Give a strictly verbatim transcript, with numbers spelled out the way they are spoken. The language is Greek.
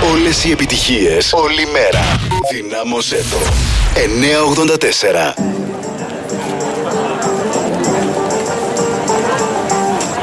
Όλες οι επιτυχίες, όλη μέρα. Δυνάμωσέ το. εννιακόσια ογδόντα τέσσερα